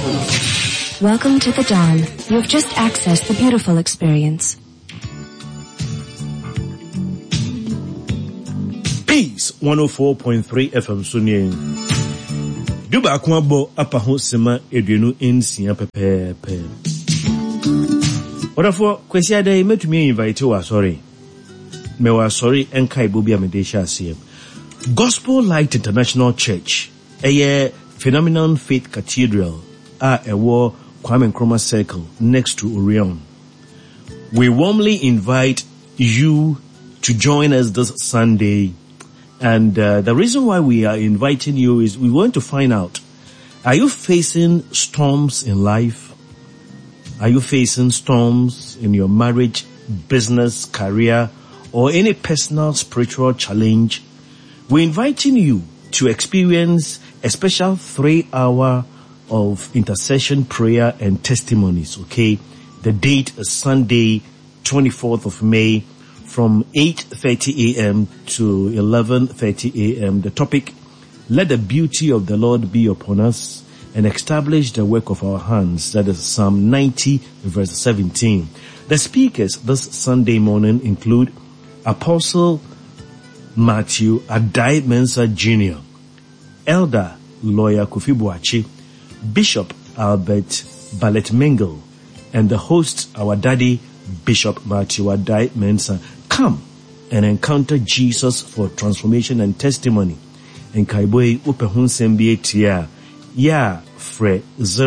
Welcome to the dawn. You've just accessed the beautiful experience. Peace 104.3 FM Sunye. Duba kwabo apa ho sema eduenu ensia pepepe. Orafo kwesi adai metumi invite wa sorry. Me wa sorry enka ibobi amedesha asem. Gospel Light International Church, a phenomenal faith cathedral, ewo Kwame Nkrumah Circle next to Orion. We warmly invite you to join us this Sunday. And the reason why we are inviting you is we want to find out, are you facing storms in life? Are you facing storms in your marriage, business, career, or any personal spiritual challenge? We're inviting you to experience a special 3-hour of intercession, prayer, and testimonies, okay? The date is Sunday, 24th of May, from 8:30 a.m. to 11:30 a.m. The topic, let the beauty of the Lord be upon us and establish the work of our hands. That is Psalm 90, verse 17. The speakers this Sunday morning include Apostle Matthew Adai Mensah Jr., Elder Lawyer Kofi Boakye, Bishop Albert Ballet Mingle, and the host, our daddy, Bishop Matthew Adai Mensah. Come and encounter Jesus for transformation and testimony. And Kaiboi Upehun Sembie Tia, ya fre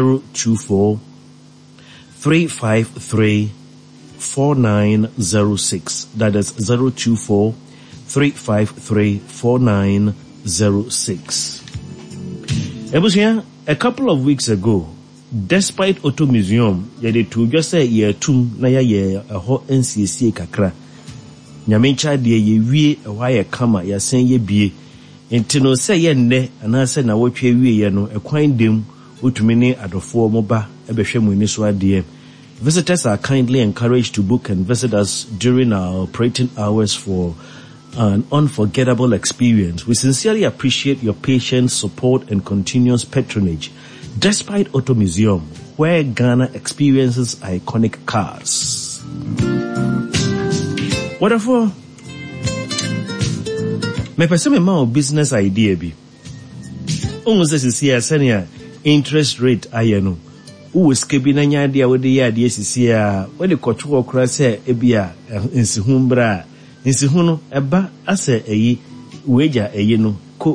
024-353-4906. That is 024-353-4906. Ebusia, a couple of weeks ago, despite Auto Museum, yede to just say ye tum na ya a ho NCC kakra. Nyamencha de ye wie wa ye kama ya sen ye bie. Enti no say ye nne anase na wotwe wie ye no ekwan dem otumi ne adofo moba ebehwe mu ni so ade. Visitors are kindly encouraged to book and visit us during our operating hours for an unforgettable experience. We sincerely appreciate your patience, support, and continuous patronage, despite Auto Museum, where Ghana experiences iconic cars. Whatever, me person me business idea bi. Almost as see a interest rate ayeno. Who escape na nya dia we dey ade asisi a we dey kwoto okra se ebia nsihumbra nsihunu eba ase eyi weja eyi no ko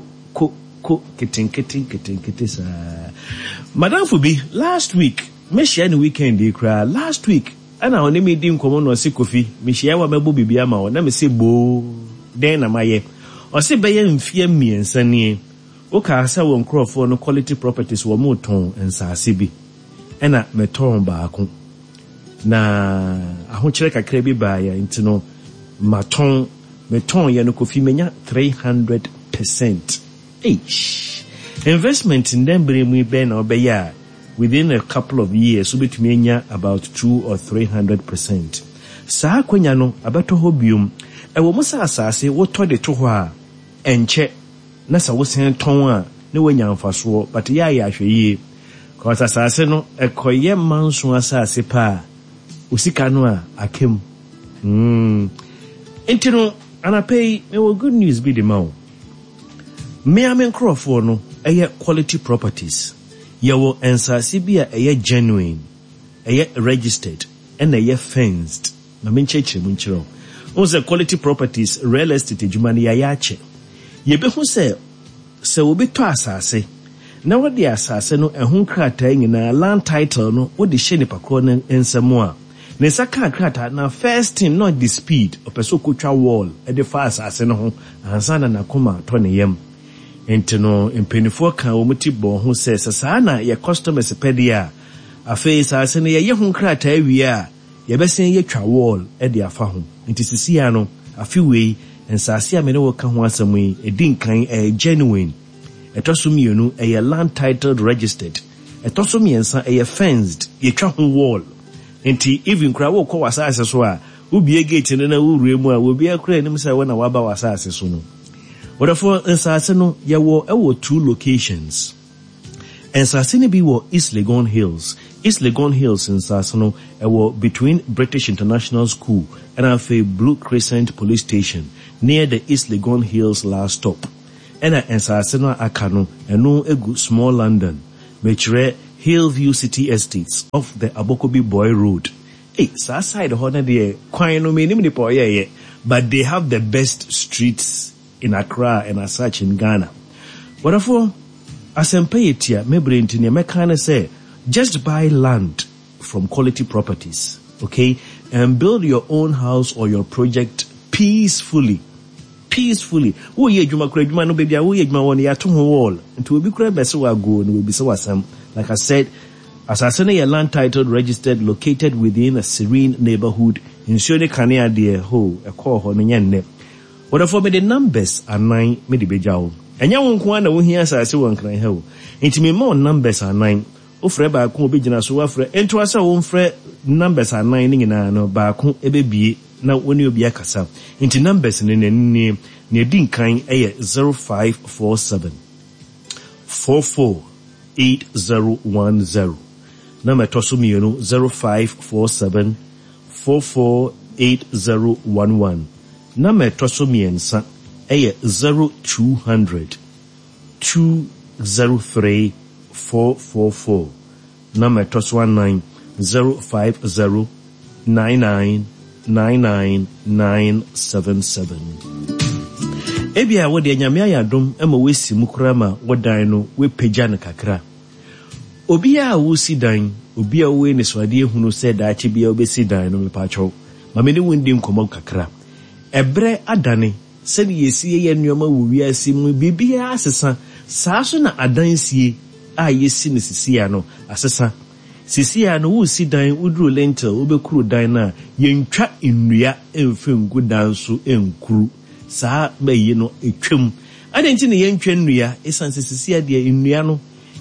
keten sa madam Fubi last week me share the weekend dey cry last week ana oni me di nkomo no se Kofi me share wa mebo bibia ma na me se bo den na maye o se be ye mfie miensa nie o ka asa won crofo no quality properties wo mo ton ensase bi ena me ton baako na ahokyere kakra bi ba ya ntino meton ye no Kofi menya 300%. Investment in them bring me ben or beya within a couple of years so between menya about 2 or 300%. Sa kwenya no abato hobium e wo musa asase wo to de to ho a enche na sa wo sen ton a ne wanya mfaso but ya ahweye cause asase no ekoye manso asase pa usika no a akem Intino, and I pay me good news be the mouth. Me amen crofo no, quality properties. Yawo ensa sibia genuine, registered, and fenced. Na mencheche munchiro. Unse quality properties, real estate jumani yache. Yebe hu se obi to asase. Na wadi asase no ehun krata na land title no wodi hye ni pakro no ensamo a. Nesaka krata na first thing not the speed opeso kutwa wall e the fast asase no ho ansana na koma to ne yam enti no empenifo kan omuti bo ho se sasa na ye customers pedia afi asase no ye hu krata awie a ye besen ye twa wall e de afa ho enti sisia no afi wei ensase a me ne wo ka ho asem yi edin kan genuine etosumienu ye land titled registered etosumiensa ye fenced ye twa ho wall enti even kra wo kwa wasase so a ubie gate no na wurue mu a obi akra nim say wona waba wasase so no whatever nsase no ye wo 2 locations And Sasini be wo East Legon Hills. East Legon Hills in Sasano, between British International School and a Blue Crescent Police Station near the East Legon Hills last stop. And Sasano Akano, and no egu small London, which Hillview City Estates off the Abokobi Boy Road. Hey, side honor the but they have the best streets in Accra and as such in Ghana. Wherefore, as Empeyetia, Mebrintinia, Mekane say, just buy land from Quality Properties, okay, and build your own house or your project peacefully. Who ye Juma Craigman, no baby, who ye one ya to wall, and to be crab beso go and will be so awesome. Like I said, Asasene a land title registered located within a serene neighborhood in Shone Kania dear ho, a call honeyane. Whatever me the numbers are 9 me the bejao. And ya won't want to hear as one can help. Into me more numbers are 9. O freba ko be jina so afre ento asa wo mfre numbers are 9 ni na no ba ko ebebie na woni obi akasa. Into numbers ne ne din kan 0547 448010. Number tosumienu 0547 448011. Number tosumiensa 0200 203 444. Number +19 050 9999977. Ebia wo de nyame ayadom ema wesi mukrama wodan no we pagya ne kakra. Obi a wo si dan, obi a wo ne swade ehunu se da achi bia obesi dan no mepacho. Ma me ne wondi nkomo kakra. Ebre adane se ne yesi ye nneoma wo wiase mu bibia asesa saa so na adansie a yesi ne sisia no asesa. Sisia no wo si dan udru lentil obekuru dan na yentwa nnua emfengu dan so enkuru. Saa bayi no etwam. Adenti ne yentwa nnua esanse sisia de nnua no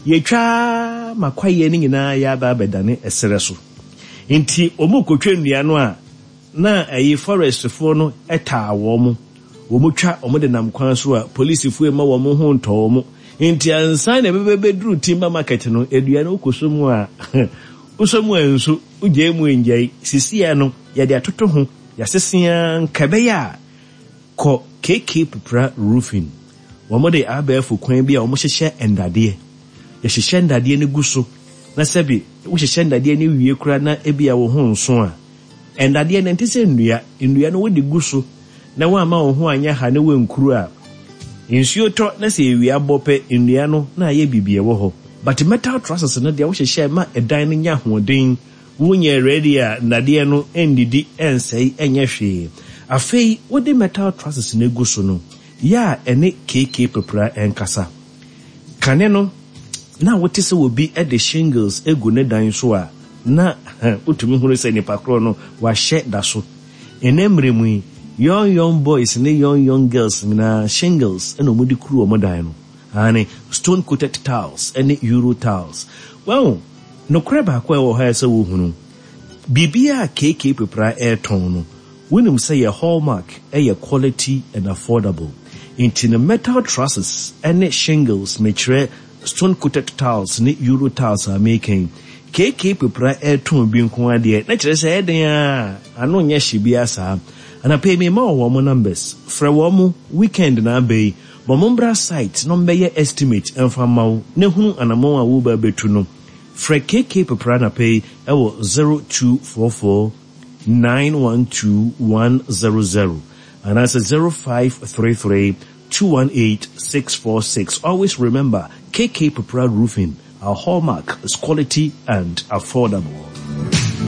yetwa makwaye ni nyina ya ba bedane esere so. Enti omukotwa nnua no a na ayi forest fo no eta awo mu. Omutwa omode nam kwan so a police fu ema wo mu ho nto mu. Enti ansa na bebedru timber market no edua no kosomu a usomu enso uje mu enjai sisia no ya de atoto ho ya sesia nkabeya ko KK Pupra Roofing. Wamode abafu kwan bia omo hyehye endade. Ya hyehye endade ne guso. Na sebi wo hyehye endade ne wie kura na ebia wo ho nso a. Endade ne ntise nnua no wodi guso. Na wa ma wo ho anya ha ne wankuru a. Insuo to na se ewi abope nnua no na ye bibie wo ho. But metal trusses no dia wo hyehye ma edan ne nya hoden. Wonye ready a ndade no endidi ensei enye hwe. Afei wode metal trusses ne guso no ya ene KK Pupra enkasa kane no na wote se wobi e de shingles egu ne dan so a na utumi huru se nipa kro no wa hye da so enemremu young boys ne young girls na shingles eno mudi kru o modan no ane stone coated tiles ene euro tiles. Well no kreba kwa wo ha se wo hunu bibia KK Pupra ton no when you say a hallmark, quality and affordable. Into the metal trusses and shingles, mature stone coated tiles, euro tiles are making. KK Pupra air to being quadia. Naturally said, I know yes, she be as and I pay me more woman numbers. Frewamu weekend na bay, Bomumbra site, number estimate and from Mau, Nehu and a more Uber betuno. Fre KK Pupra na pay 0244 912-100 and that's 0533-218-646. Always remember KK Pupra Roofing. Our hallmark is quality and affordable.